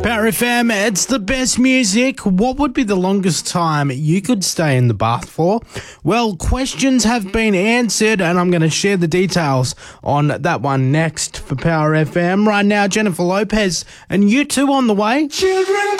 Power FM, it's the best music. What would be the longest time you could stay in the bath for? Well, questions have been answered, and I'm going to share the details on that one next for Power FM. Right now, Jennifer Lopez and U2 on the way. Children